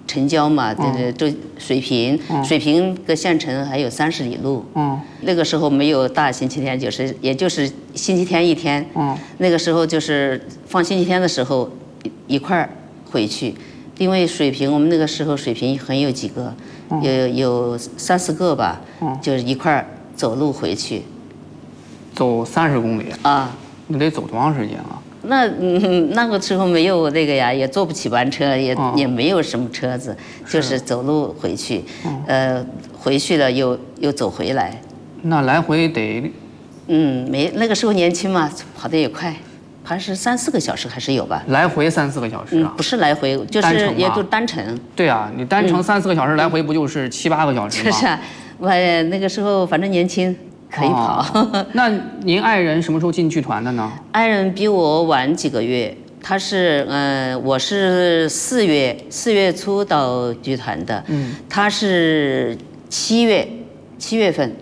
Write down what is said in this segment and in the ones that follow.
城郊嘛，这水平，水平跟县城还有30里路。那个时候没有大星期天，也就是星期天一天。那个时候就是放星期天的时候一块儿回去，因为水平我们那个时候水平很有几个，有3、4个吧，就是一块儿走路回去。 走30公里啊？ 那得走多长时间啊？ 那个时候没有那个呀，也坐不起班车，也没有什么车子，就是走路回去。回去了又走回来。 那来回得？ 没那个时候年轻嘛，跑得也快，还是3、4个小时还是有吧。 来回3、4个小时啊？ 不是来回，就是也都单程。 对啊，你单程3、4个小时，来回不就是7、8个小时吗？ 就是啊，我那个时候反正年轻。可以跑。 那您爱人什么时候进剧团的呢？ 爱人比我晚几个月，他是我是4月初到剧团的，他是7月份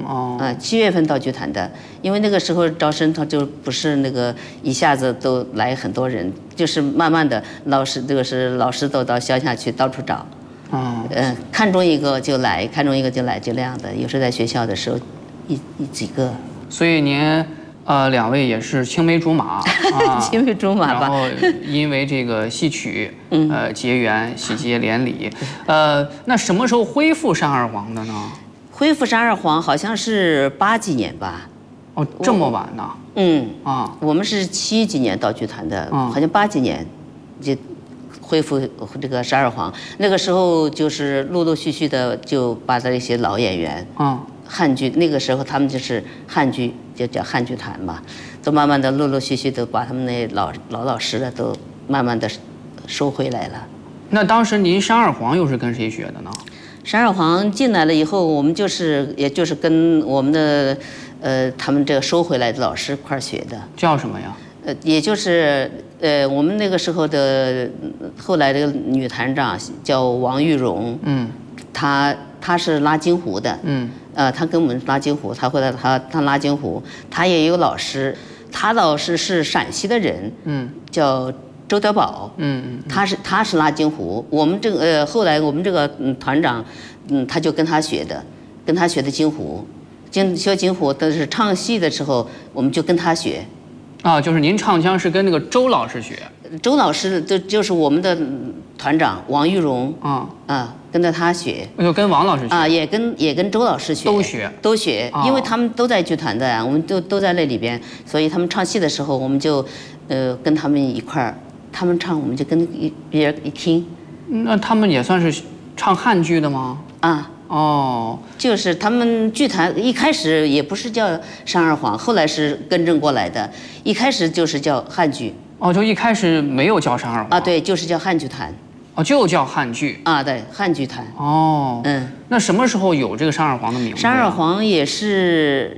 ，7月份到剧团的。因为那个时候招生他就不是那个一下子都来很多人，就是慢慢的老师都到乡下去到处找，看中一个就来，看中一个就来，就那样的。有时候在学校的时候。几个， 所以您2位也是青梅竹马， 青梅竹马吧。 然后因为这个戏曲，结缘，喜结连理。那什么时候恢复山二黄的呢？ 恢复山二黄好像是80几年吧。 哦，这么晚呢？ 我们是70几年到剧团的，好像80几年就恢复这个山二黄。那个时候就是陆陆续续的就把这些老演员，汉剧那个时候他们就是汉剧，就叫汉剧团嘛，都慢慢的陆陆续续的把他们那老师的都慢慢的收回来了。 那当时您山二黄又是跟谁学的呢？ 山二黄进来了以后，我们也就是跟我们的他们这个收回来的老师一块学的。 叫什么呀？ 也就是我们那个时候的后来的女团长叫王玉荣，她是拉京胡的，他跟我们拉京胡，他后来他拉京胡，他也有老师，他老师是陕西的人，叫周德宝，他是拉京胡，我们这个后来我们这个团长，他就跟他学的京胡，学京胡，但是唱戏的时候我们就跟他学。 就是您唱腔是跟那个周老师学？ 周老师就是我们的团长王玉荣，跟着他学， 就跟王老师学也跟周老师学，都学，因为他们都在剧团的呀，我们都在那里边，所以他们唱戏的时候，我们就跟他们一块儿，他们唱我们就跟别人一听。 那他们也算是唱汉剧的吗？ 就是他们剧团一开始也不是叫山二黄，后来是更正过来的，一开始就是叫汉剧。 就一开始没有叫山二黄对，就是叫汉剧团。 就叫汉剧对，汉剧团。 那什么时候有这个山二黄的名字？ 山二黄也是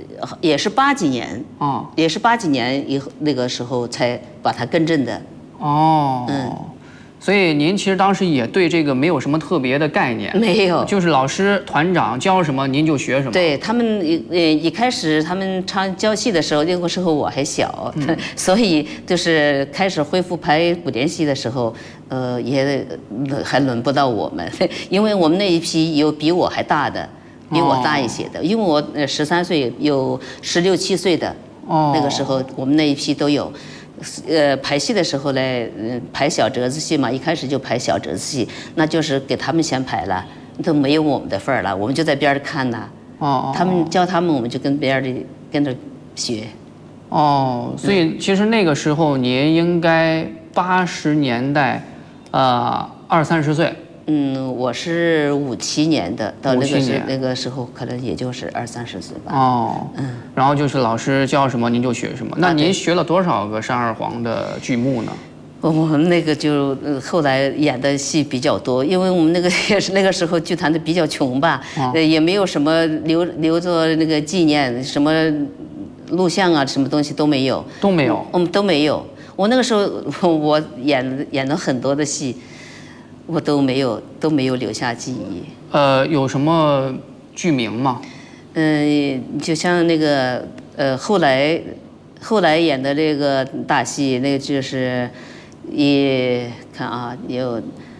80几年，也是80几年以后那个时候才把它更正的。 所以您其实当时也对这个没有什么特别的概念， 没有， 就是老师团长教什么您就学什么。 对他们一开始他们教戏的时候，那个时候我还小，所以就是开始恢复排古典戏的时候，也还轮不到我们，因为我们那一批有比我还大的，比我大一些的，因为我13岁有16、17岁的，那个时候我们那一批都有。排戏的时候呢，排小折子戏嘛，一开始就排小折子戏，那就是给他们先排了，都没有我们的份儿了，我们就在边上看呐。他们教他们，我们就跟边上跟着学。 所以其实那个时候您应该80年代，20、30岁。 我是57年的，到那个时候可能也就是20、30岁吧。 然后就是老师教什么您就学什么。那您学了多少个山二黄的剧目呢？ 我们那个就后来演的戏比较多，因为我们那个也是那个时候剧团的比较穷吧，也没有什么留作那个纪念，什么录像啊，什么东西都没有。都没有。都没有。我那个时候我演了很多的戏。我都没有留下记忆。 有什么剧名吗？ 就像那个后来演的这个大戏，那个就是看有